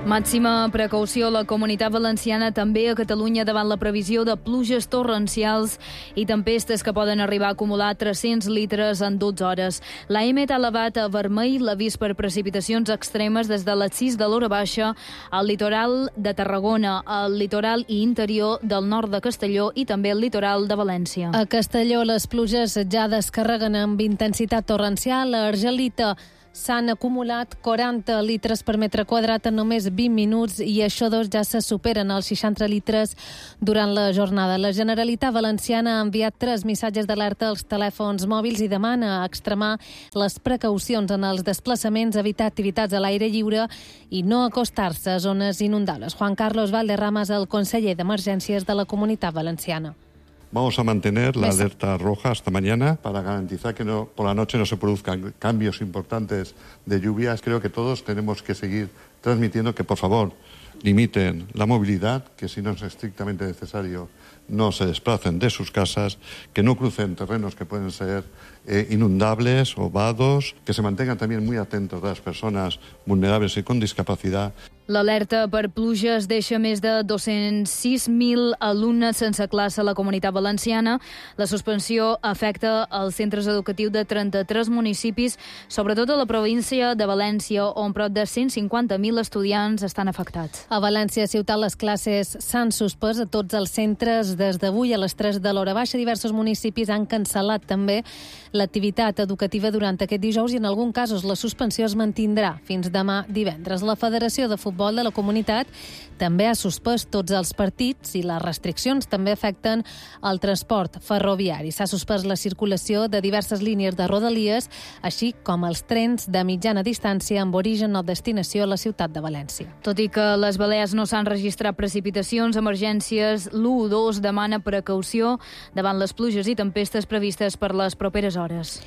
Màxima precaució a la Comunitat Valenciana, també a Catalunya, davant la previsió de pluges torrencials i tempestes que poden arribar a acumular 300 litres en 12 hores. L'AEMET ha elevat a vermell l'avís per precipitacions extremes des de les 6 de l'hora baixa al litoral de Tarragona, al litoral i interior del nord de Castelló i també al litoral de València. A Castelló les pluges ja descarreguen amb intensitat torrencial. A Argelita s'han acumulat 40 litres per metre quadrat en només 20 minuts i això ja se superen els 60 litres durant la jornada. La Generalitat Valenciana ha enviat 3 missatges d'alerta als telèfons mòbils i demana extremar les precaucions en els desplaçaments, evitar activitats a l'aire lliure i no acostar-se a zones inundables. Juan Carlos Valderramas, el conseller d'Emergències de la Comunitat Valenciana. Vamos a mantener la alerta roja hasta mañana para garantizar que por la noche no se produzcan cambios importantes de lluvias. Creo que todos tenemos que seguir transmitiendo que, por favor, limiten la movilidad, que si no es estrictamente necesario no se desplacen de sus casas, que no crucen terrenos que pueden ser inundables o vados, que se mantengan también muy atentos a las personas vulnerables y con discapacidad. L'alerta per pluges deixa més de 206.000 alumnes sense classe a la Comunitat Valenciana. La suspensió afecta els centres educatius de 33 municipis, sobretot a la província de València, on prop de 150.000 estudiants estan afectats. A València ciutat les classes s'han suspès a tots els centres des d'avui a les 3 de l'hora baixa. Diversos municipis han cancel·lat també l'activitat educativa durant aquest dijous i en alguns casos la suspensió es mantindrà fins demà divendres. La Federació de Futbol de la comunitat també ha suspès tots els partits i les restriccions també afecten el transport ferroviari. S'ha suspès la circulació de diverses línies de rodalies, així com els trens de mitjana distància amb origen o destinació a la ciutat de València. Tot i que a les Balears no s'han registrat precipitacions, Emergències l'112 demana precaució davant les pluges i tempestes previstes per les properes hores.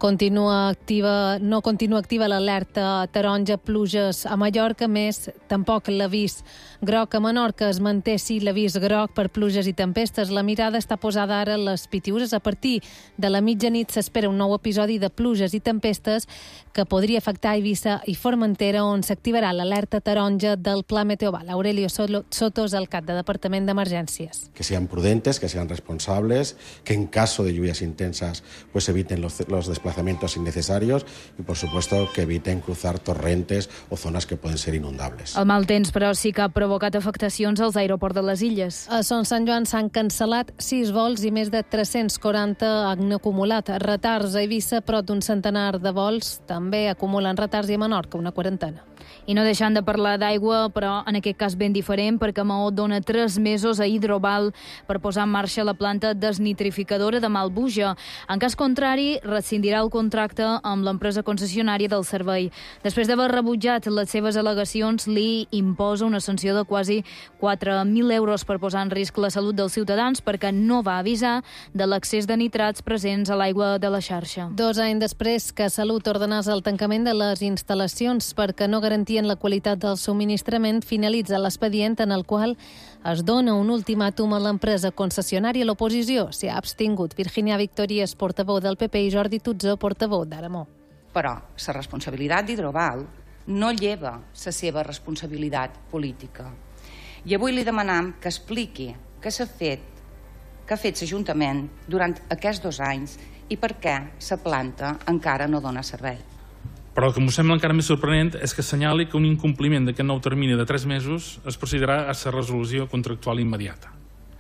No continua activa l'alerta taronja, pluges a Mallorca, més tampoc l'avís groc a Menorca. Es manté l'avís groc per pluges i tempestes. La mirada està posada ara a les Pitiüses. A partir de la mitjanit s'espera un nou episodi de pluges i tempestes que podria afectar Eivissa i Formentera, on s'activarà l'alerta taronja del Pla Meteoval. Aurelio Soto és el cap de Departament d'Emergències. Que sean prudentes, que sean responsables, que en caso de lluvias intensas pues eviten los desplazamientos innecesarios y, por supuesto, que eviten cruzar torrentes o zonas que pueden ser inundables. El mal temps, però, sí que ha provocat afectacions als aeroports de les illes. A Son Sant Joan s'han cancel·lat 6 vols i més de 340 han acumulat retards. A Eivissa, prop d'un centenar de vols també acumulen retards i a Menorca una quarantena. I no deixant de parlar d'aigua, però en aquest cas ben diferent, perquè Maó dona 3 mesos a Hidroval per posar en marxa la planta desnitrificadora de Malbuja. En cas contrari, rescindirà el contracte amb l'empresa concessionària del servei. Després d'haver rebutjat les seves al·legacions, li imposa una sanció de quasi 4.000 euros per posar en risc la salut dels ciutadans perquè no va avisar de l'excés de nitrats presents a l'aigua de la xarxa. 2 anys després que Salut ordenés el tancament de les instal·lacions perquè no garantien la qualitat del subministrament, finalitza l'expedient en el qual es dona un ultimàtum a l'empresa concessionària. L'oposició s'hi ha abstingut. Virginia Victoria és portaveu del PP i Jordi Tutzó, portaveu d'Aramó. Però la responsabilitat d'Hidroval no lleva la seva responsabilitat política. I avui li demanam que expliqui què ha fet l'Ajuntament durant aquests 2 anys i per què la planta encara no dona servei. Però el que em sembla encara més sorprenent és que assenyali que un incompliment d'aquest nou termini de 3 mesos es procedirà a la resolució contractual immediata.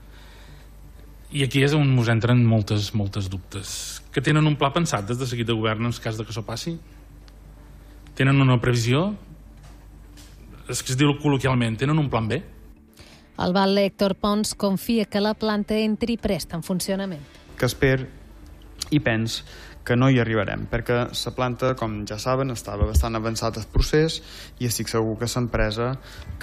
I aquí és on ens entren moltes dubtes. Que tenen un pla pensat des de l'equip de govern en cas que això passi? Tenen una previsió? És que es diu col·loquialment, tenen un plan B? El batlle Héctor Pons confia que la planta entri prest en funcionament. Que espero i penso que no hi arribarem, perquè la planta, com ja saben, estava bastant avançat el procés i estic segur que l'empresa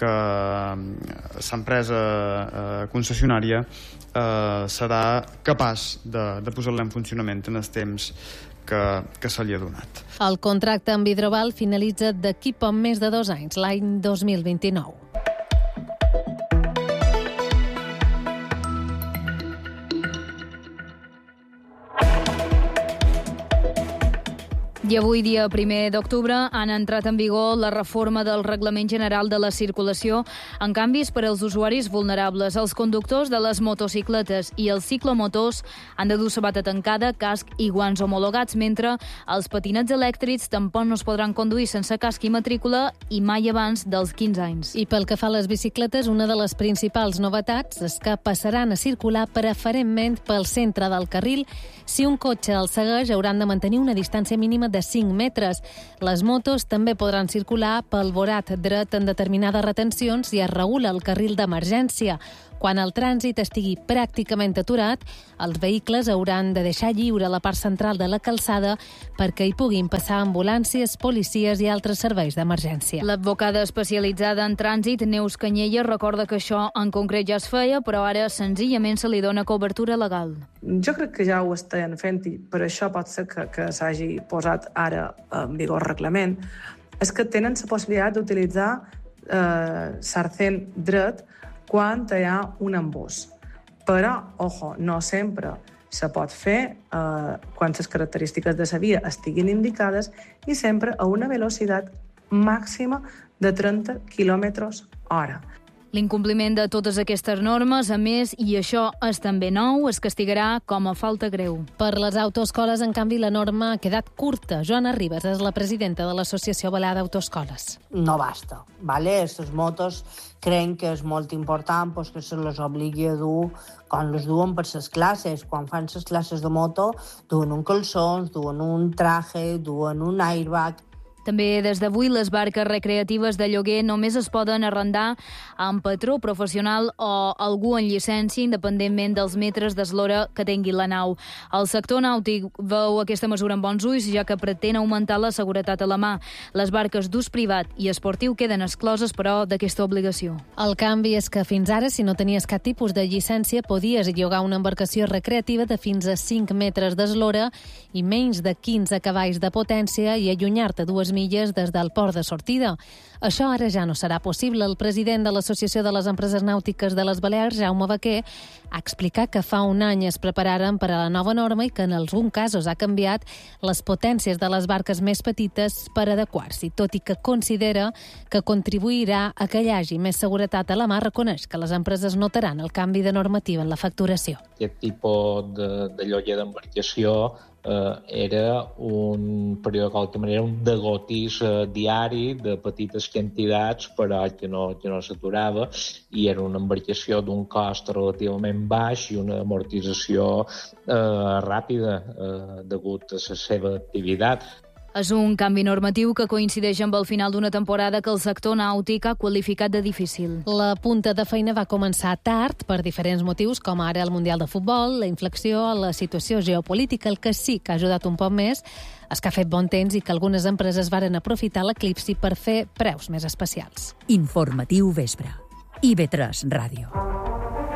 concessionària serà capaç de posar-la en funcionament en el temps que se li ha donat. El contracte amb Hidroval finalitza d'aquí poc més de 2 anys, l'any 2029. I avui, dia 1 d'octubre, han entrat en vigor la reforma del Reglament General de la Circulació amb canvis per als usuaris vulnerables. Els conductors de les motocicletes i els ciclomotors han de dur sabata tancada, casc i guants homologats, mentre els patinets elèctrics tampoc no es podran conduir sense casc i matrícula i mai abans dels 15 anys. I pel que fa a les bicicletes, una de les principals novetats és que passaran a circular preferentment pel centre del carril. Si un cotxe els segueix, hauran de mantenir una distància mínima de 5 metres. Les motos també podran circular pel vorat dret en determinades retencions i es regula el carril d'emergència. Quan el trànsit estigui pràcticament aturat, els vehicles hauran de deixar lliure la part central de la calçada perquè hi puguin passar ambulàncies, policies i altres serveis d'emergència. L'advocada especialitzada en trànsit, Neus Canyella, recorda que això en concret ja es feia, però ara senzillament se li dona cobertura legal. Jo crec que ja ho estan fent i per això pot ser que s'hagi posat ara en vigor el reglament. És que tenen la possibilitat d'utilitzar sarcent dret quan hi ha un embús. Però, ojo, no sempre se pot fer quan les característiques de la via estiguin indicades i sempre a una velocitat màxima de 30 km/h. L'incompliment de totes aquestes normes, a més, i això és també nou, es castigarà com a falta greu. Per les autoescoles, en canvi, la norma ha quedat curta. Joana Ribas és la presidenta de l'Associació Balear d'Autoescoles. No basta, ¿vale? Estas motos creen que és molt important pues, que se les obligui a dur quan les duen per les classes. Quan fan les classes de moto, duen un calçons, duen un traje, duen un airbag. També des d'avui les barques recreatives de lloguer només es poden arrendar amb patró professional o algú en llicència, independentment dels metres d'eslora que tingui la nau. El sector nàutic veu aquesta mesura amb bons ulls, ja que pretén augmentar la seguretat a la mà. Les barques d'ús privat i esportiu queden excloses, però, d'aquesta obligació. El canvi és que fins ara, si no tenies cap tipus de llicència, podies llogar una embarcació recreativa de fins a 5 metres d'eslora i menys de 15 cavalls de potència i allunyar-te 2 milles des del port de sortida. Això ara ja no serà possible. El president de l'Associació de les Empreses Nàutiques de les Balears, Jaume Baquer, ha explicat que fa un any es prepararen per a la nova norma i que en alguns casos ha canviat les potències de les barques més petites per adequar-s'hi. Tot i que considera que contribuirà a que hi hagi més seguretat a la mar, reconeix que les empreses notaran el canvi de normativa en la facturació. Aquest tipus de lloguer d'embarcació era un període, de qualque manera, un degotís diari de petites quantitats, però que no s'aturava, i era una embarcació d'un cost relativament baix i una amortització ràpida degut a la seva activitat. És un canvi normatiu que coincideix amb el final d'una temporada que el sector nàutic ha qualificat de difícil. La punta de feina va començar tard per diferents motius, com ara el Mundial de Futbol, la inflexió, la situació geopolítica. El que sí que ha ajudat un poc més és que ha fet bon temps i que algunes empreses varen aprofitar l'eclipsi per fer preus més especials. Informatiu vespre. IB3 Ràdio.